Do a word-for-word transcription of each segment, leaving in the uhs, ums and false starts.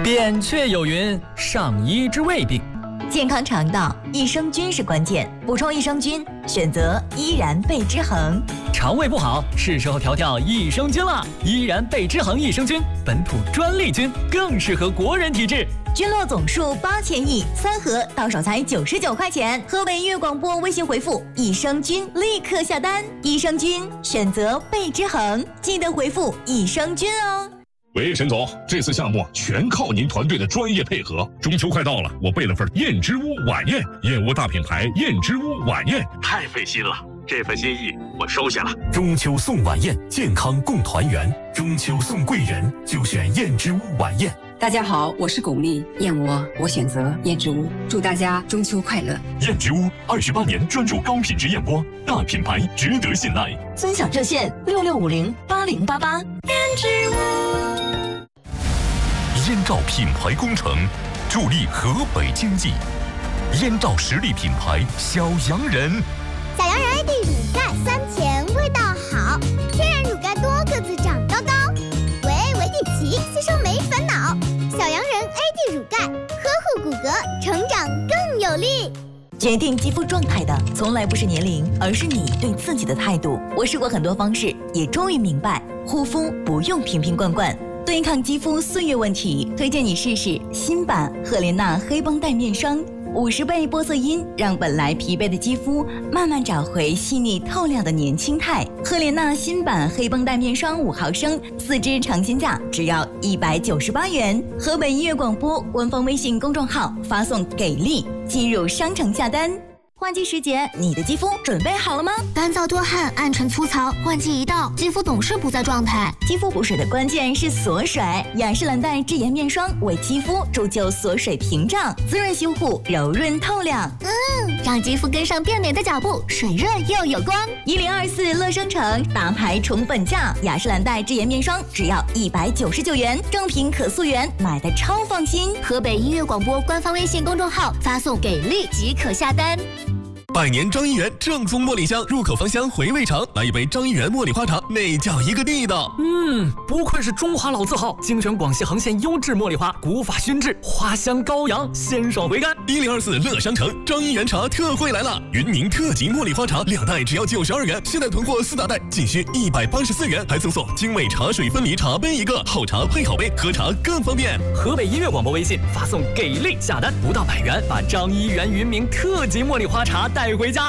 扁鹊有云：上医治未病。 健康肠道，益生菌是关键，补充益生菌，选择依然贝之恒。 肠胃不好，是时候调调益生菌了。依然贝之恒益生菌，本土专利菌，更适合国人体质。 菌落总数八千亿，三盒到手才九十九块钱。河北音乐广播微信回复益生菌，立刻下单。益生菌选择贝之恒，记得回复益生菌哦。 喂，沈总，这次项目全靠您团队的专业配合。中秋快到了，我备了份燕之屋晚宴，燕窝大品牌燕之屋晚宴，太费心了。这份心意我收下了。 中秋送晚宴，健康共团圆。中秋送贵人，就选燕之屋晚宴。 大家好，我是巩俐，燕窝我选择燕之屋，祝大家中秋快乐。 燕之屋二十八年专注高品质燕窝，大品牌值得信赖。 尊享热线六六五零八零八八。燕之屋。 燕赵品牌工程助力河北经济。燕赵实力品牌小洋人。 小洋人 A D 乳钙酸甜味道好，天然乳钙多个子长高高，维维地奇吸收没烦恼。小洋人 A D 乳钙呵护骨骼，成长更有力。 决定肌肤状态的从来不是年龄，而是你对自己的态度。我试过很多方式，也终于明白，护肤不用瓶瓶罐罐。对抗肌肤岁月问题，推荐你试试新版赫莲娜黑绷带面霜。五十倍玻色因让本来疲惫的肌肤慢慢找回细腻透亮的年轻态。赫莲娜新版黑绷带面霜五毫升，四支尝鲜价只要一百九十八元。河北音乐广播官方微信公众号发送给力，进入商城下单。换季时节，你的肌肤准备好了吗？ 干燥多汗、暗沉粗糙，换季一到，肌肤总是不在状态。 肌肤补水的关键是锁水，雅诗兰黛智颜面霜为肌肤铸就锁水屏障，滋润修护，柔润透亮。 嗯，让肌肤跟上变美的脚步，水润又有光。 一零二四乐生城大牌宠粉价，雅诗兰黛智颜面霜只要一百九十九元，正品可溯源，买的超放心。 河北音乐广播官方微信公众号发送给力即可下单。 百年张一元正宗茉莉香，入口芳香，回味长。来一杯张一元茉莉花茶，那叫一个地道。 嗯，不愧是中华老字号，精选广西横县优质茉莉花，古法熏制，花香高扬，鲜爽回甘。 一零二四乐商城张一元茶特惠来了，云宁特级茉莉花茶两袋只要九十二元，现在囤货四大袋仅需一百八十四元，还赠送精美茶水分离茶杯一个，好茶配好杯，喝茶更方便。 河北音乐广播微信发送给力下单，不到百元，把张一元云明特级茉莉花茶带回家。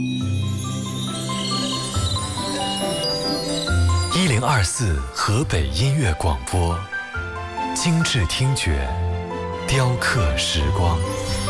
一零二四河北音乐广播，精致听觉，雕刻时光。